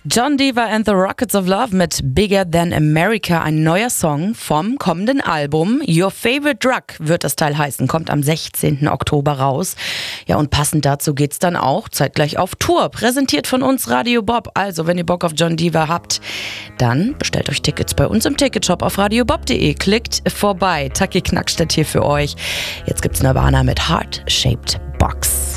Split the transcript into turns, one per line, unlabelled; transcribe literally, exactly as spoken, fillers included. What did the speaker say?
John Deaver and the Rockets of Love mit Bigger Than America, ein neuer Song vom kommenden Album. Your Favorite Drug wird das Teil heißen, kommt am sechzehnten Oktober raus. Ja, und passend dazu geht's dann auch zeitgleich auf Tour, präsentiert von uns Radio Bob. Also, wenn ihr Bock auf John Deaver habt, dann bestellt euch Tickets bei uns im Ticketshop auf radiobob punkt de. Klickt vorbei. Taki Knackstedt hier für euch. Jetzt gibt's Nirvana mit Heart Shaped Box.